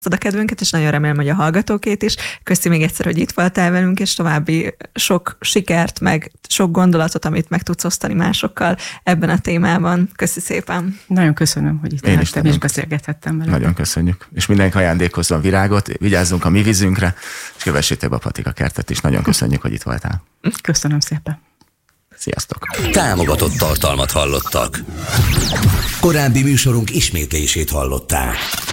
a kedvünket, és nagyon remélem, hogy a hallgatókét is. Köszi még egyszer, hogy itt voltál velünk, és további sok sikert, meg sok gondolatot, amit meg tudsz osztani másokkal ebben a témában. Köszi szépen. Nagyon köszönöm, hogy itt lehettem és beszélgethettem vele. Nagyon köszönjük. És mindenki ajándékozzon virágot, vigyázzunk a mi vízünkre, és kövessétek a Patika Kertet is. Nagyon köszönjük, hogy itt voltál. Köszönöm szépen. Sziasztok! Támogatott tartalmat hallottak. Korábbi műsorunk ismétlését hallották.